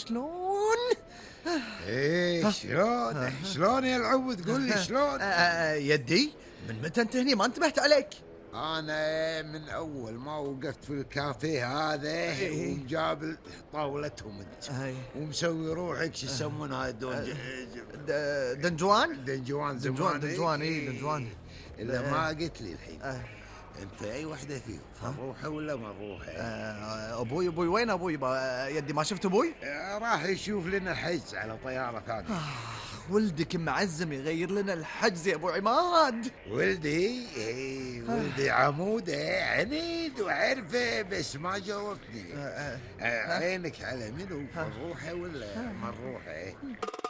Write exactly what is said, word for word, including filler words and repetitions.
شلون؟ ايه شلون شلون يا العود؟ قول لي شلون. آه، يدي من متى انت هني؟ ما انتبهت عليك. انا من اول ما وقفت في الكافيه هذا إيه. ومجاب طاولتهم انت أي. ومسوي روحك شو يسمونها دون د- دنجوان دنجوان زمان. دنجوان دنجوان اي دنجوان. الا إيه. ما قلت لي الحين آه. انت اي وحده فيهم فروحه ولا مروحه؟ آه، ابوي ابوي وين ابوي؟ با- يدي ما شفت ابوي؟ آه، راح يشوف لنا حجز على طياره ثانيه. آه، ولدك معزم يغير لنا الحجز يا ابو عماد. ولدي إيه ولدي عموده عنيد وعرفه بس ما جاوبتني. آه، آه. آه، عينك على منو؟ فروحه ولا مروحه؟